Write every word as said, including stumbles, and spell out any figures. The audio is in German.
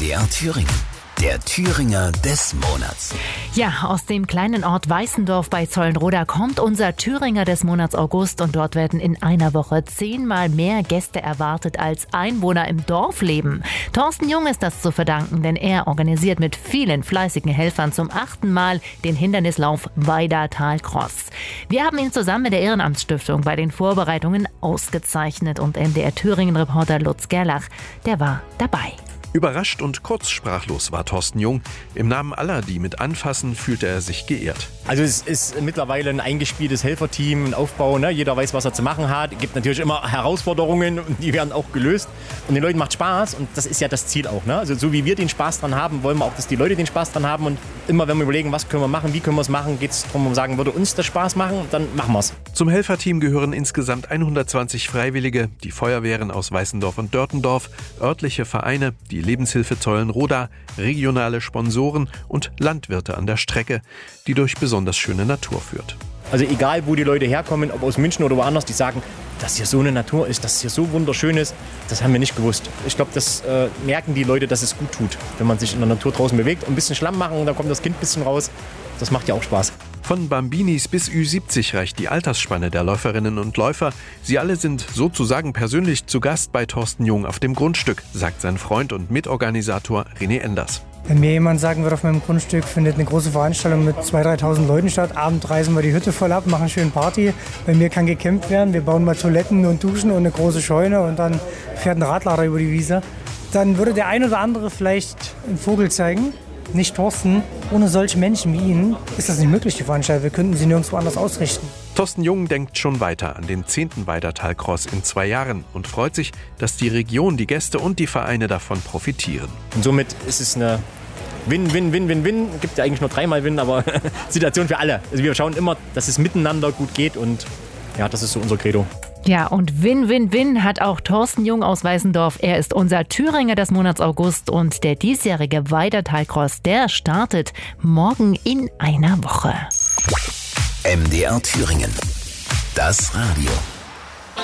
D R Thüringen. Der Thüringer des Monats. Ja, aus dem kleinen Ort Weißendorf bei Zollenroda kommt unser Thüringer des Monats August und dort werden in einer Woche zehnmal mehr Gäste erwartet als Einwohner im Dorf leben. Thorsten Jung ist das zu verdanken, denn er organisiert mit vielen fleißigen Helfern zum achten Mal den Hindernislauf Weider Talcross. Wir haben ihn zusammen mit der Ehrenamtsstiftung bei den Vorbereitungen ausgezeichnet und M D R Thüringen-Reporter Lutz Gerlach, der war dabei. Überrascht und kurzsprachlos war Thorsten Jung. Im Namen aller, die mit anfassen, fühlte er sich geehrt. Also es ist mittlerweile ein eingespieltes Helferteam, ein Aufbau. Ne? Jeder weiß, was er zu machen hat. Es gibt natürlich immer Herausforderungen und die werden auch gelöst. Und den Leuten macht Spaß und das ist ja das Ziel auch. Ne? Also so wie wir den Spaß dran haben, wollen wir auch, dass die Leute den Spaß dran haben. Und immer wenn wir überlegen, was können wir machen, wie können wir es machen, geht es darum, um sagen, würde uns das Spaß machen, dann machen wir es. Zum Helferteam gehören insgesamt hundertzwanzig Freiwillige, die Feuerwehren aus Weißendorf und Dörtendorf, örtliche Vereine, die Lebenshilfe Zollenroda, regionale Sponsoren und Landwirte an der Strecke, die durch besonders schöne Natur führt. Also egal, wo die Leute herkommen, ob aus München oder woanders, die sagen, dass hier so eine Natur ist, dass es hier so wunderschön ist, das haben wir nicht gewusst. Ich glaube, das äh, merken die Leute, dass es gut tut, wenn man sich in der Natur draußen bewegt. Und ein bisschen Schlamm machen, da kommt das Kind ein bisschen raus. Das macht ja auch Spaß. Von Bambinis bis Ü siebzig reicht die Altersspanne der Läuferinnen und Läufer. Sie alle sind sozusagen persönlich zu Gast bei Thorsten Jung auf dem Grundstück, sagt sein Freund und Mitorganisator René Enders. Wenn mir jemand sagen würde, auf meinem Grundstück findet eine große Veranstaltung mit zweitausend, dreitausend Leuten statt, abends reißen wir die Hütte voll ab, machen schön Party. Bei mir kann gecampt werden, wir bauen mal Toiletten und Duschen und eine große Scheune und dann fährt ein Radlader über die Wiese. Dann würde der ein oder andere vielleicht einen Vogel zeigen. Nicht Thorsten. Ohne solche Menschen wie ihn ist das nicht möglich, die Veranstaltung. Wir könnten sie nirgendwo anders ausrichten. Thorsten Jung denkt schon weiter an den zehnten Weider Talcross in zwei Jahren und freut sich, dass die Region, die Gäste und die Vereine davon profitieren. Und somit ist es eine Win, Win, Win, Win, Win. Es gibt ja eigentlich nur dreimal Win, aber Situation für alle. Also wir schauen immer, dass es miteinander gut geht und ja, das ist so unser Credo. Ja, und Win, Win, Win hat auch Thorsten Jung aus Weißendorf. Er ist unser Thüringer des Monats August und der diesjährige Weider Talcross, der startet morgen in einer Woche. M D R Thüringen. Das Radio.